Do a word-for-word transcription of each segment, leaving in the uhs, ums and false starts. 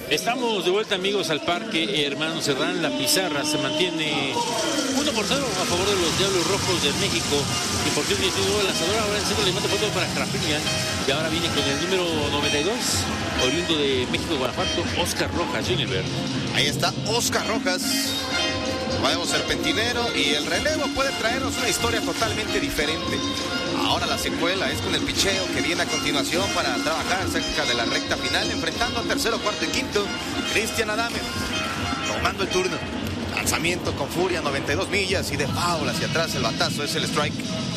Estamos de vuelta, amigos, al Parque Hermano Cerdán. La pizarra se mantiene uno por cero a favor de los Diablos Rojos de México. Y por cierto, ya tiene nuevo lanzador. Ahora en centro le manda foto para Crapillian. Y ahora viene con el número noventa y dos, oriundo de México, Guanajuato, Oscar Rojas Junior Ahí está Oscar Rojas, nuevo serpentinero, y el relevo puede traernos una historia totalmente diferente. Ahora la secuela es con el picheo que viene a continuación para trabajar cerca de la recta final, enfrentando a tercero, cuarto y quinto. Cristian Adames tomando el turno. Lanzamiento con furia, noventa y dos millas, y de foul hacia atrás el batazo, es el strike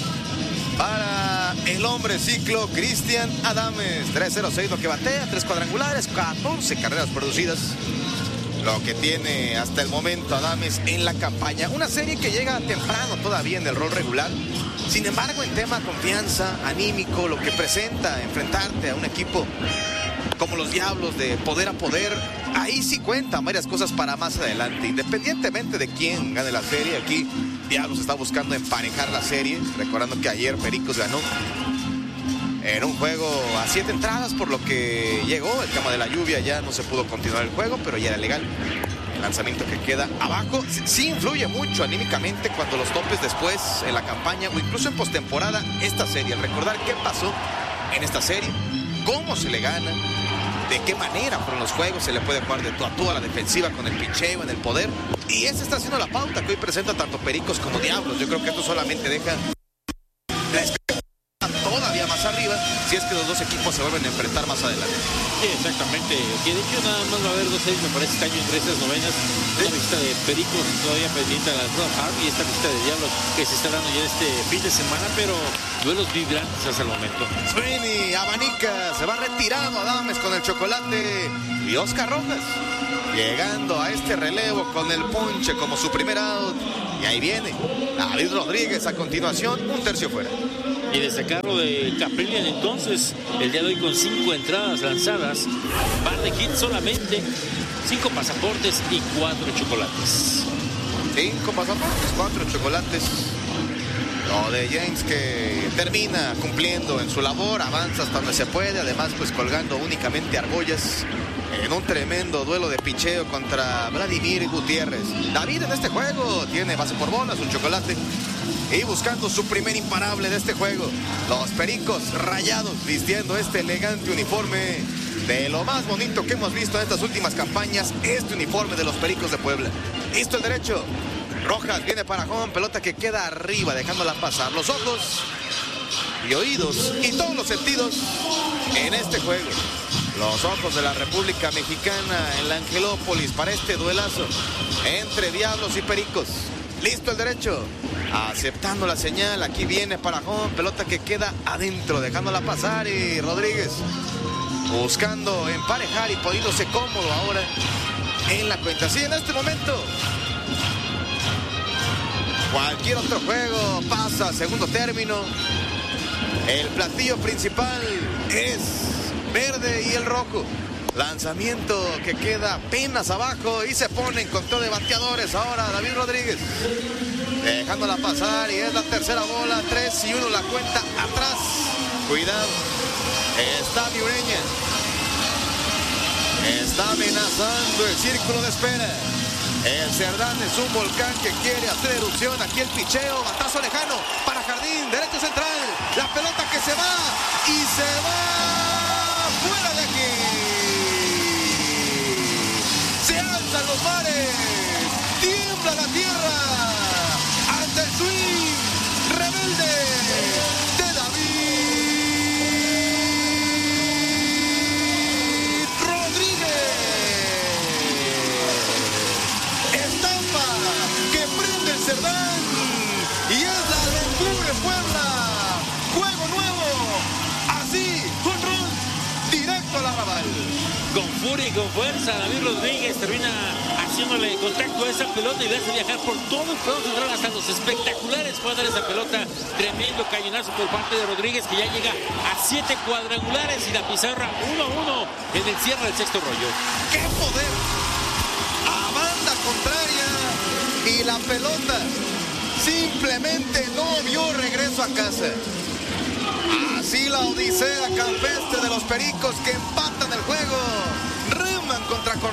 para el hombre ciclo, Cristian Adames. tres cero seis lo que batea, tres cuadrangulares, catorce carreras producidas. Lo que tiene hasta el momento Adames en la campaña. Una serie que llega temprano todavía en el rol regular. Sin embargo, en tema confianza, anímico, lo que presenta enfrentarte a un equipo como los Diablos de poder a poder, ahí sí cuentan varias cosas para más adelante. Independientemente de quién gane la serie, aquí Diablos está buscando emparejar la serie. Recordando que ayer Pericos ganó en un juego a siete entradas, por lo que llegó el tema de la lluvia, ya no se pudo continuar el juego, pero ya era legal. El lanzamiento que queda abajo sí influye mucho anímicamente cuando los topes después en la campaña o incluso en postemporada esta serie. Al recordar qué pasó en esta serie, cómo se le gana, de qué manera fueron los juegos, se le puede jugar de tú a tú a la defensiva con el picheo, en el poder. Y esa está siendo la pauta que hoy presenta tanto Pericos como Diablos. Yo creo que esto solamente deja la expectativa todavía más arriba si es que los dos equipos se vuelven a enfrentar más adelante. Sí, exactamente. Que de hecho nada más va a haber dos series, me parece, este año entre estas novenas. ¿Sí? Una visita de Pericos todavía pendiente a la Club Hard y esta visita de Diablos que se está dando ya este fin de semana, pero duelos vibrantes hasta el momento. Sweeney abanica, se va retirado Adames con el chocolate, y Oscar Rojas llegando a este relevo con el ponche como su primer out. Y ahí viene David Rodríguez a continuación, un tercio fuera. Y destacarlo de Caprillian entonces, el día de hoy con cinco entradas lanzadas, par de hits solamente, cinco pasaportes y cuatro chocolates. Cinco pasaportes, cuatro chocolates. Lo de James, que termina cumpliendo en su labor, avanza hasta donde se puede, además pues colgando únicamente argollas en un tremendo duelo de picheo contra Vladimir Gutiérrez. David en este juego tiene base por bolas, un chocolate, y buscando su primer imparable de este juego. Los Pericos Rayados vistiendo este elegante uniforme de lo más bonito que hemos visto en estas últimas campañas, este uniforme de los Pericos de Puebla. Listo el derecho, Rojas viene para home, pelota que queda arriba dejándola pasar. Los ojos y oídos y todos los sentidos en este juego. Los ojos de la República Mexicana en la Angelópolis para este duelazo entre Diablos y Pericos. Listo el derecho, aceptando la señal, aquí viene para home, pelota que queda adentro, dejándola pasar, y Rodríguez buscando emparejar y poniéndose cómodo ahora en la cuenta. Sí, en este momento cualquier otro juego pasa a segundo término. El platillo principal es verde y el rojo. Lanzamiento que queda apenas abajo y se ponen con todo de bateadores ahora David Rodríguez, dejándola pasar, y es la tercera bola, tres y uno la cuenta atrás. Cuidado, está Miureña, está amenazando el círculo de espera. El Cerdán es un volcán que quiere hacer erupción. Aquí el picheo, batazo lejano para Jardín, derecho central, la pelota que se va y se va fuera de aquí. Se alzan los mares, tiembla la tierra ante el swing rebelde de David Rodríguez. Estampa que prende el Cerdán y es la aventura en Puebla. Juego nuevo, así, con rol directo al arrabal. Con furia y con fuerza, David Rodríguez termina haciéndole contacto a esa pelota y le hace viajar por todo el juego central hasta los espectaculares cuadras de esa pelota. Tremendo cañonazo por parte de Rodríguez, que ya llega a siete cuadrangulares, y la pizarra uno a uno en el cierre del sexto rollo. ¡Qué poder! A banda contraria, y la pelota simplemente no vio regreso a casa. Así la odisea campestre de los Pericos, que empatan el juego, reman contra corriente.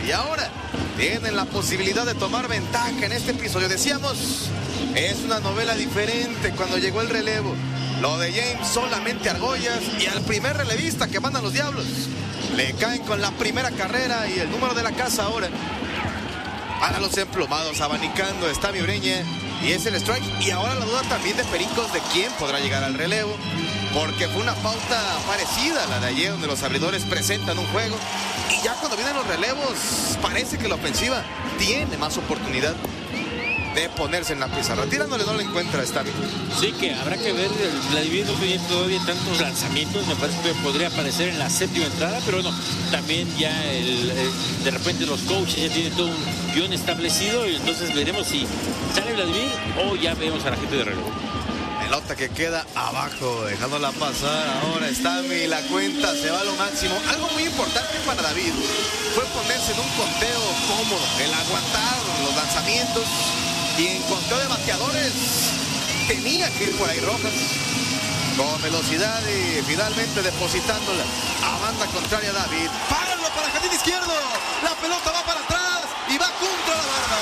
Y ahora tienen la posibilidad de tomar ventaja en este episodio. Decíamos, es una novela diferente cuando llegó el relevo. Lo de James solamente argollas y al primer relevista que mandan los Diablos le caen con la primera carrera y el número de la casa ahora. Para los emplumados, abanicando está mi Ureña y es el strike. Y ahora la duda también de Pericos de quién podrá llegar al relevo, porque fue una pauta parecida a la de ayer, donde los abridores presentan un juego y ya cuando vienen los relevos parece que la ofensiva tiene más oportunidad de ponerse en la pizarra. Tirándole no le encuentra a Stavy. Sí, que habrá que ver. Vladimir no tiene todavía tantos lanzamientos. Me parece que podría aparecer en la séptima entrada, pero bueno, también ya el, el, de repente los coaches ya tienen todo un guión establecido y entonces veremos si sale Vladimir o ya vemos a la gente de relevo. Pelota que queda abajo, dejándola pasar. Ahora Stavy, la cuenta se va a lo máximo. Algo muy importante para David fue ponerse en un conteo cómodo, el aguantar los lanzamientos. Y en conteo de bateadores tenía que ir por ahí Rojas con velocidad y finalmente depositándola a banda contraria. David, páralo para jardín izquierdo, la pelota va para atrás y va contra la barda.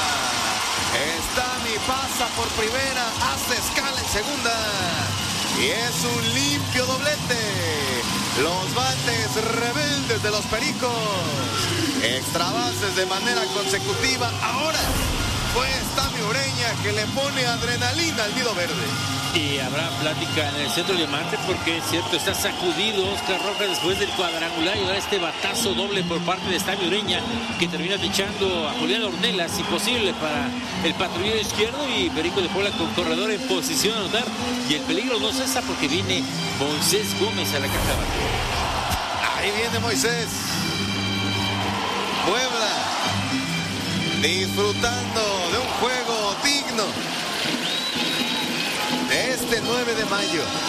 Stavy pasa por primera, hace escala en segunda y es un limpio doblete. Los bates rebeldes de los Pericos, extra bases de manera consecutiva. Ahora fue Stavy Ureña que le pone adrenalina al nido verde. Y habrá plática en el centro diamante porque es cierto, está sacudido Oscar Rojas después del cuadrangular y ahora este batazo doble por parte de Stavy Ureña que termina echando a Julián Ornelas, imposible para el patrullero izquierdo, y Perico de Puebla con corredor en posición a anotar. Y el peligro no cesa porque viene Moisés Gómez a la caja de bateo. Ahí viene Moisés. Puebla disfrutando de un juego digno de este nueve de mayo.